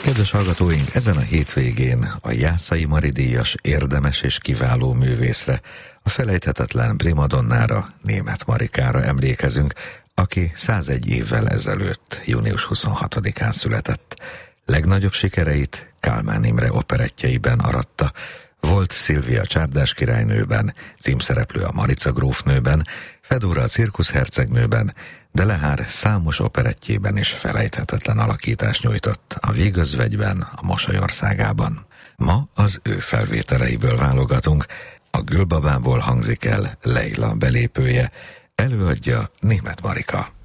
Kedves hallgatóink, ezen a hétvégén a Jászai Mari díjas érdemes és kiváló művészre, a felejthetetlen primadonnára, Németh Marikára emlékezünk, aki 101 évvel ezelőtt, június 26-án született. Legnagyobb sikereit Kálmán Imre operettjeiben aratta. Volt Szilvia Csárdás királynőben, címszereplő a Marica grófnőben, Fedóra a cirkuszhercegnőben, de Lehár számos operettjében is felejthetetlen alakítást nyújtott, a Vígözvegyben, a Mosolyországában. Ma az ő felvételeiből válogatunk, a Gülbabából hangzik el Leila belépője, előadja Németh Marika.